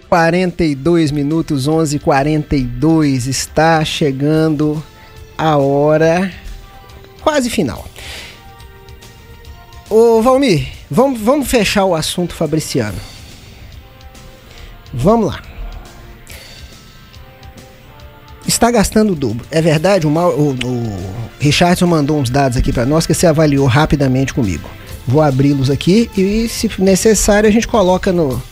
11h42, 11h42, está chegando a hora quase final. Ô Valmir, vamos fechar o assunto Fabriciano. Vamos lá. Está gastando o dobro. É verdade, o Richardson mandou uns dados aqui para nós que você avaliou rapidamente comigo. Vou abri-los aqui e, se necessário, a gente coloca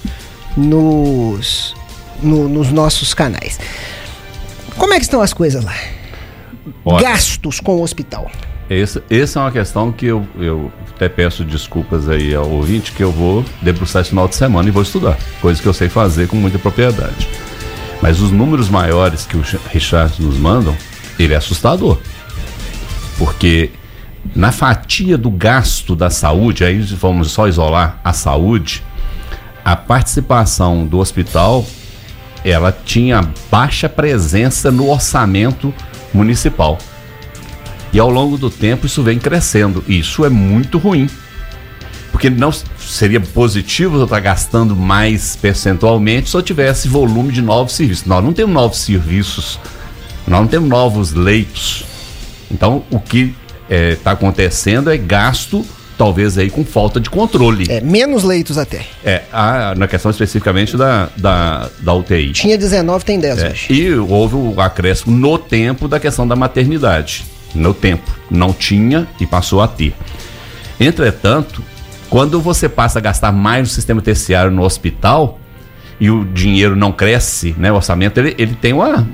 nos nossos canais. Como é que estão as coisas lá? Olha, gastos com o hospital. Essa é uma questão que eu até peço desculpas aí ao ouvinte, que eu vou debruçar esse final de semana e vou estudar, coisa que eu sei fazer com muita propriedade. Mas os números maiores que o Richard nos mandam, ele é assustador. Porque na fatia do gasto da saúde, aí vamos só isolar a saúde, a participação do hospital, ela tinha baixa presença no orçamento municipal. E ao longo do tempo isso vem crescendo. E isso é muito ruim. Porque não seria positivo eu estar gastando mais percentualmente se eu tivesse volume de novos serviços. Nós não temos novos serviços, nós não temos novos leitos. Então o que está acontecendo é gasto, talvez aí com falta de controle. Menos leitos até. Na questão especificamente da UTI. Tinha 19, tem 10 hoje. E houve o acréscimo no tempo da questão da maternidade. No tempo. Não tinha e passou a ter. Entretanto, quando você passa a gastar mais no sistema terciário no hospital e o dinheiro não cresce, né, o orçamento, ele tem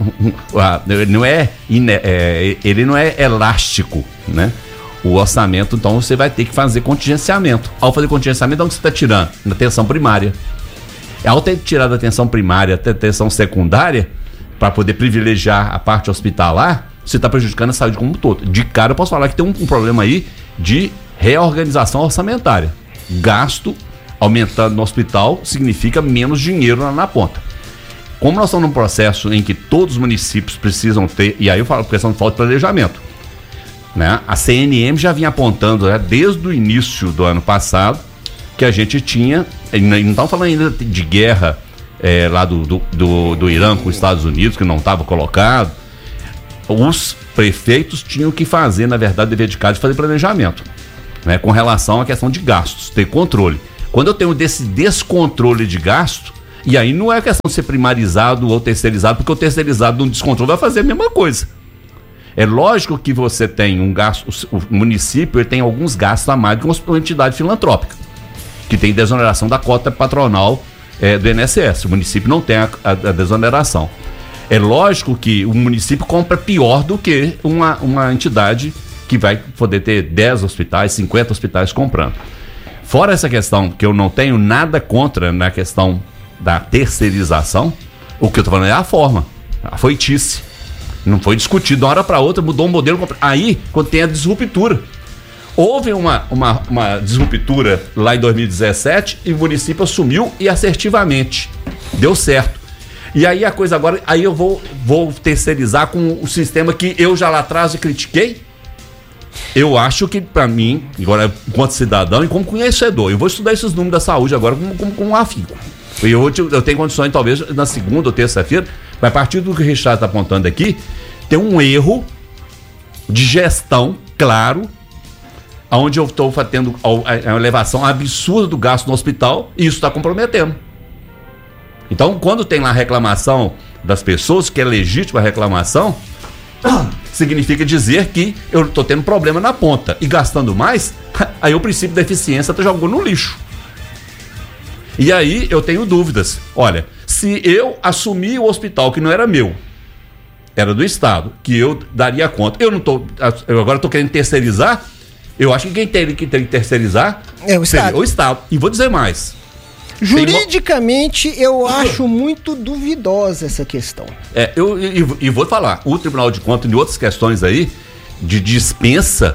ele não é elástico, né? O orçamento, então você vai ter que fazer contingenciamento. Ao fazer contingenciamento, onde você está tirando? Na atenção primária. Ao ter tirado da atenção primária até a atenção secundária, para poder privilegiar a parte hospitalar, você está prejudicando a saúde como um todo. De cara, eu posso falar que tem um problema aí de reorganização orçamentária. Gasto aumentando no hospital significa menos dinheiro lá na ponta. Como nós estamos num processo em que todos os municípios precisam ter, e aí eu falo por questão de falta de planejamento, né? A CNM já vinha apontando, né, desde o início do ano passado, que a gente tinha, não estamos falando ainda de guerra lá do Irã com os Estados Unidos, que não estava colocado. Os prefeitos tinham que fazer, na verdade, dever de casa de fazer planejamento, né, com relação à questão de gastos, ter controle. Quando eu tenho desse descontrole de gasto, e aí não é questão de ser primarizado ou terceirizado, porque o terceirizado no descontrole vai fazer a mesma coisa. É lógico que você tem um gasto, o município ele tem alguns gastos a mais do que uma entidade filantrópica, que tem desoneração da cota patronal do INSS. O município não tem a desoneração. É lógico que o município compra pior do que uma entidade que vai poder ter 10 hospitais, 50 hospitais comprando. Fora essa questão, que eu não tenho nada contra na questão da terceirização, o que eu estou falando é a forma, a foitice. Não foi discutido de uma hora para outra, mudou o modelo. Aí, quando tem a disruptura. Houve uma disruptura lá em 2017 e o município assumiu e assertivamente. Deu certo. E aí a coisa agora, aí eu vou terceirizar com o sistema que eu já lá atrás critiquei. Eu acho que, para mim, agora enquanto cidadão e como conhecedor, eu vou estudar esses números da saúde agora com um afinco. E eu tenho condições, talvez, na segunda ou terça-feira, mas a partir do que o Richard está apontando aqui, tem um erro de gestão, claro, onde eu estou tendo a elevação absurda do gasto no hospital e isso está comprometendo. Então, quando tem lá a reclamação das pessoas, que é legítima a reclamação, significa dizer que eu estou tendo problema na ponta e gastando mais, aí o princípio da eficiência está jogando no lixo. E aí eu tenho dúvidas. Olha, se eu assumir o hospital que não era meu, era do Estado, que eu daria conta, eu agora estou querendo terceirizar, eu acho que quem tem que terceirizar é o Estado. O Estado. E vou dizer mais. Juridicamente, eu acho muito duvidosa essa questão. E vou falar, o Tribunal de Contas e outras questões aí, de dispensa,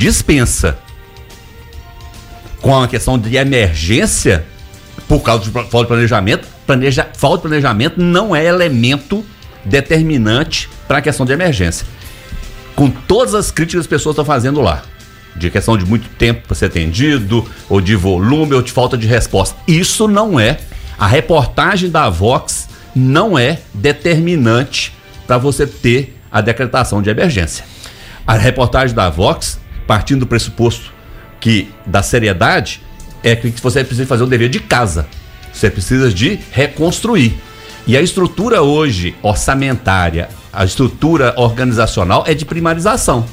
com a questão de emergência, por causa de falta de planejamento, falta de planejamento não é elemento determinante para a questão de emergência. Com todas as críticas que as pessoas estão fazendo lá, de questão de muito tempo para ser atendido, ou de volume, ou de falta de resposta. Isso não é A reportagem da Vox não é determinante para você ter a decretação de emergência. A reportagem da Vox, partindo do pressuposto que da seriedade, é que você precisa fazer o dever de casa. Você precisa de reconstruir. E a estrutura hoje orçamentária, a estrutura organizacional é de primarização.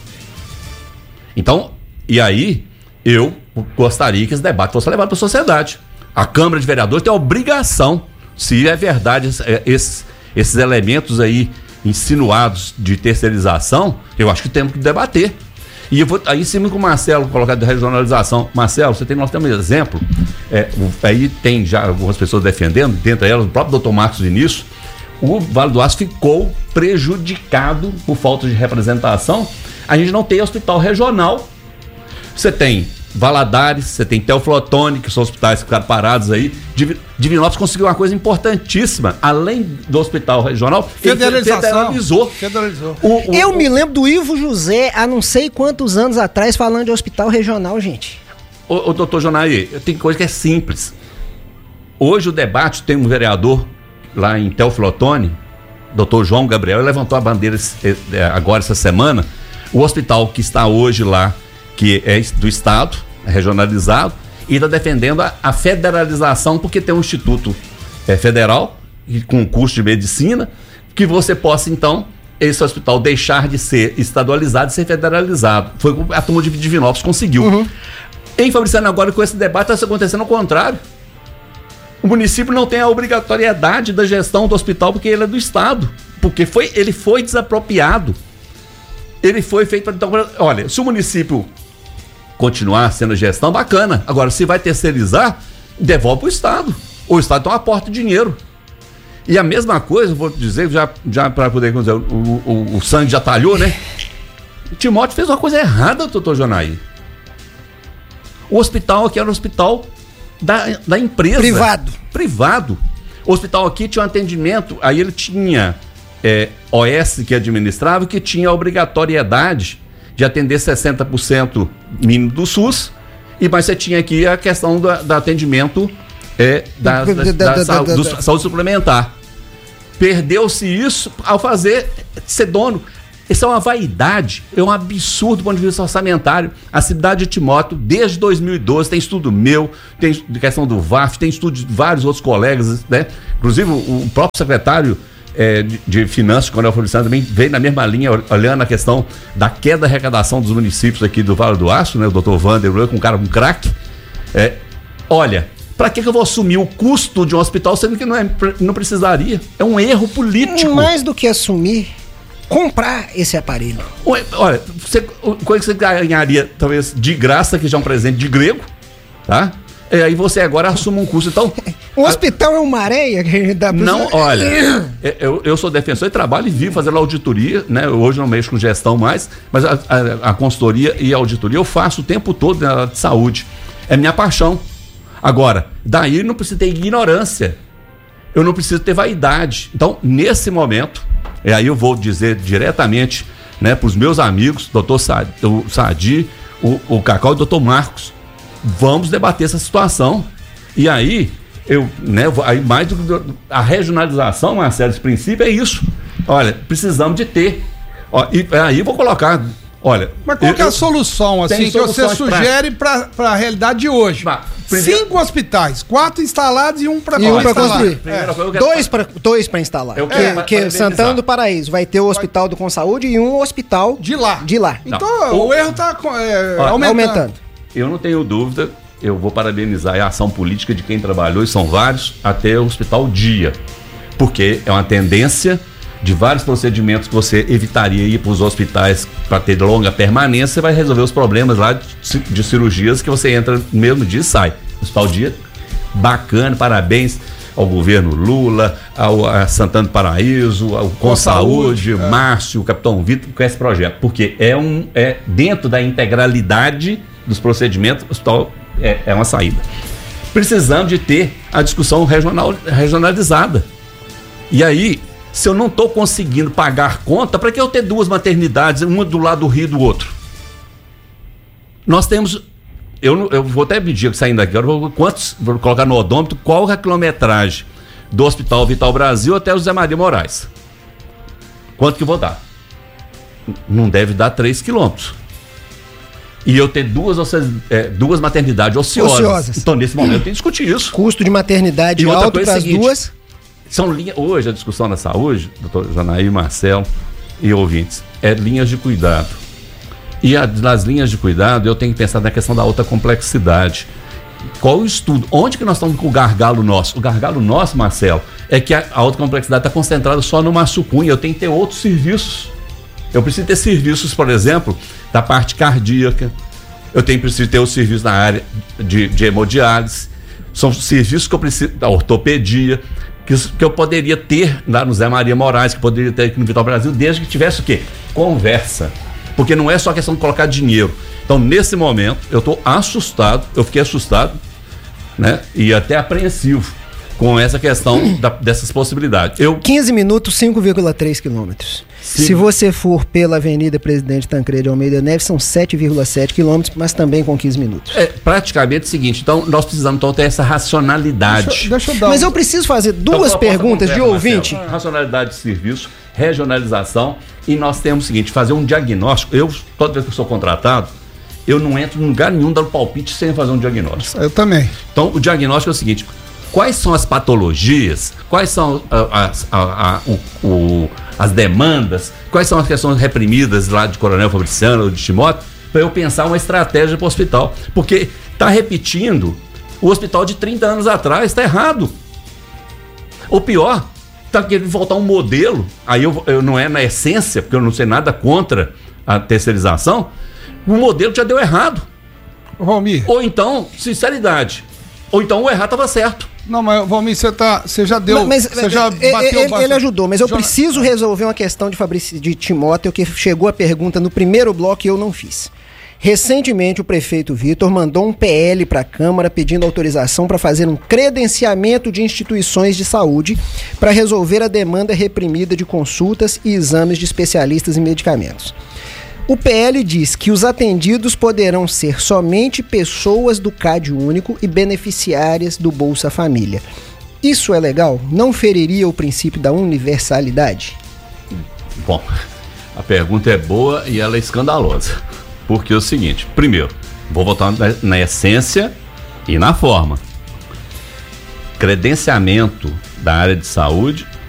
Então, e aí, eu gostaria que esse debate fosse levado para a sociedade. A Câmara de Vereadores tem a obrigação, se é verdade esses elementos aí insinuados de terceirização, eu acho que temos que debater. E eu vou aí em cima com o Marcelo, colocar de regionalização. Marcelo, nós temos um exemplo, aí tem já algumas pessoas defendendo, dentre elas o próprio doutor Marcos Vinícius. O Vale do Aço ficou prejudicado por falta de representação. A gente não tem hospital regional. Você tem Valadares, você tem Teoflotone, que são hospitais que ficaram parados aí. Divinópolis conseguiu uma coisa importantíssima, além do hospital regional, federalizou. Eu me lembro do Ivo José, há não sei quantos anos atrás, falando de hospital regional, gente. O doutor Jonaí, tem coisa que é simples. Hoje o debate, tem um vereador lá em Teoflotone, doutor João Gabriel, levantou a bandeira agora essa semana. O hospital que está hoje lá, que é do Estado, é regionalizado, e está defendendo a federalização, porque tem um instituto federal, com curso de medicina, que você possa, então, esse hospital deixar de ser estadualizado e ser federalizado. Foi o que a turma de Divinópolis conseguiu. Uhum. Em Fabriciano, agora, com esse debate, está acontecendo ao contrário. O município não tem a obrigatoriedade da gestão do hospital, porque ele é do Estado, porque ele foi desapropriado. Ele foi feito... Então, olha, se o município continuar sendo gestão, bacana. Agora, se vai terceirizar, devolve para o Estado. O Estado então aporta dinheiro. E a mesma coisa, vou dizer, já para poder dizer, o sangue já talhou, né? O Timóteo fez uma coisa errada, doutor Jonaí. O hospital aqui era um hospital da empresa. Privado. O hospital aqui tinha um atendimento, aí ele tinha OS que administrava, que tinha a obrigatoriedade de atender 60% mínimo do SUS, mas você tinha aqui a questão do atendimento da saúde suplementar. Perdeu-se isso ao ser dono. Isso é uma vaidade, é um absurdo do ponto de vista orçamentário. A cidade de Timóteo, desde 2012, tem estudo meu, tem questão do VAF, tem estudo de vários outros colegas, né? Inclusive o próprio secretário de Finanças, Coronel Fabriciano, também veio na mesma linha, olhando a questão da queda da arrecadação dos municípios aqui do Vale do Aço, né? O doutor Wander, um craque. Olha, para que eu vou assumir o custo de um hospital, sendo que não precisaria? É um erro político. Mais do que assumir, comprar esse aparelho. Olha, coisa que você ganharia, talvez, de graça, que já é um presente de grego, tá? E aí você agora assume um custo. Então, o hospital é uma areia que a gente dá pra... Não, olha, eu sou defensor e trabalho e vivo fazendo auditoria, né? Hoje não mexo com gestão mais, mas a consultoria e a auditoria eu faço o tempo todo na área de saúde. É minha paixão. Agora, daí não precisa ter ignorância. Eu não preciso ter vaidade. Então, nesse momento, aí eu vou dizer diretamente, né, para os meus amigos, doutor Sadi, o Cacau e o doutor Marcos, vamos debater essa situação. E aí, aí mais do que a regionalização, Marcelo, esse princípio é isso. Olha, precisamos de ter. E aí eu vou colocar. Olha, mas qual que é a solução, assim, que você sugere para a realidade de hoje? 5 hospitais, 4 instalados e um para construir. Dois para instalar. Porque Santana do Paraíso vai ter o Hospital do Consaúde e um hospital de lá. Então o erro está aumentando. Eu não tenho dúvida, eu vou parabenizar a ação política de quem trabalhou, e são vários, até o Hospital Dia. Porque é uma tendência de vários procedimentos que você evitaria ir para os hospitais para ter longa permanência, você vai resolver os problemas lá de cirurgias que você entra no mesmo dia e sai. Hospital Dia, bacana, parabéns ao governo Lula, a Santana do Paraíso, ao Consaúde, Márcio, o Capitão Vitor, com esse projeto, porque é dentro da integralidade dos procedimentos, o hospital é uma saída. Precisamos de ter a discussão regionalizada. E aí, se eu não estou conseguindo pagar conta, para que eu ter 2 maternidades, uma do lado do rio e do outro? Nós temos eu vou até pedir, saindo daqui, vou colocar no odômetro qual a quilometragem do Hospital Vital Brasil até o José Maria Moraes. Quanto que vou dar? Não deve dar 3 quilômetros. E eu ter duas maternidades ociosas. Então, nesse momento, eu tenho que discutir isso. Custo de maternidade alto para as duas. São linhas. Hoje, a discussão na saúde, doutor Janaí, Marcelo e ouvintes, é linhas de cuidado. E nas linhas de cuidado, eu tenho que pensar na questão da alta complexidade. Qual o estudo? Onde que nós estamos com o gargalo nosso? O gargalo nosso, Marcelo, é que a alta complexidade está concentrada só no maço-cunha. Eu tenho que ter outros serviços. Eu preciso ter serviços, por exemplo, da parte cardíaca. Eu preciso ter os serviços na área de hemodiálise. São serviços que eu preciso, da ortopedia, que eu poderia ter lá no Zé Maria Moraes, que poderia ter aqui no Vital Brasil, desde que tivesse o quê? Conversa. Porque não é só questão de colocar dinheiro. Então, nesse momento, eu fiquei assustado, né? E até apreensivo com essa questão dessas possibilidades. 15 minutos, 5,3 quilômetros. Se você for pela Avenida Presidente Tancredo de Almeida Neves, são 7,7 quilômetros, mas também com 15 minutos. É praticamente o seguinte, então nós precisamos então ter essa racionalidade. Deixa eu dar mas eu preciso fazer duas perguntas de ouvinte. Marcelo, racionalidade de serviço, regionalização, e nós temos o seguinte, fazer um diagnóstico. Toda vez que eu sou contratado, eu não entro em lugar nenhum dando palpite sem fazer um diagnóstico. Eu também. Então, o diagnóstico é o seguinte: quais são as patologias, quais são as demandas, quais são as questões reprimidas lá de Coronel Fabriciano ou de Timóteo, para eu pensar uma estratégia para o hospital. Porque está repetindo o hospital de 30 anos atrás, está errado. Ou pior, está querendo voltar um modelo, aí eu não é na essência, porque eu não sei nada contra a terceirização, o modelo já deu errado. Valmir. Ou então, sinceridade, ou então o errado estava certo. Não, mas Valmir, você já deu. Você já bateu ele ajudou, mas eu preciso resolver uma questão de Timóteo, que chegou a pergunta no primeiro bloco e eu não fiz. Recentemente, o prefeito Vitor mandou um PL para a Câmara pedindo autorização para fazer um credenciamento de instituições de saúde para resolver a demanda reprimida de consultas e exames de especialistas em medicamentos. O PL diz que os atendidos poderão ser somente pessoas do CAD único e beneficiárias do Bolsa Família. Isso é legal? Não feriria o princípio da universalidade? Bom, a pergunta é boa e ela é escandalosa. Porque é o seguinte, primeiro, vou voltar na essência e na forma. Credenciamento da área de saúde